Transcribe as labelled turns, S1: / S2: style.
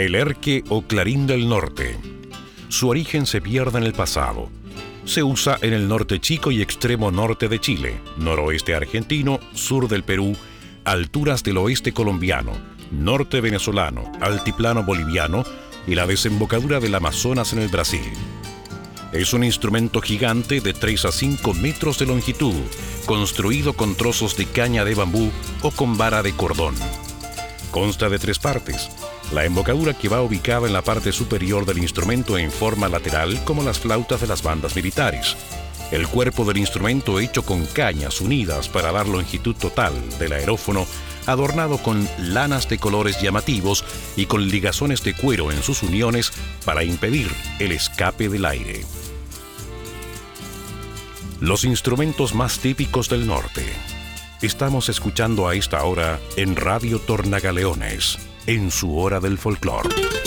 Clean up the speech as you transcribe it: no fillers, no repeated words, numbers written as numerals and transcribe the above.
S1: El erque o clarín del norte. Su origen se pierde en el pasado. Se usa en el norte chico y extremo norte de Chile, noroeste argentino, sur del Perú, alturas del oeste colombiano, norte venezolano, altiplano boliviano y la desembocadura del Amazonas en el Brasil. Es un instrumento gigante de 3 a 5 metros de longitud, construido con trozos de caña de bambú o con vara de cordón. Consta de 3 partes. La embocadura, que va ubicada en la parte superior del instrumento en forma lateral, como las flautas de las bandas militares. El cuerpo del instrumento, hecho con cañas unidas para dar longitud total del aerófono, adornado con lanas de colores llamativos y con ligazones de cuero en sus uniones para impedir el escape del aire. Los instrumentos más típicos del norte. Estamos escuchando a esta hora en Radio Tornagaleones, en su hora del folclor.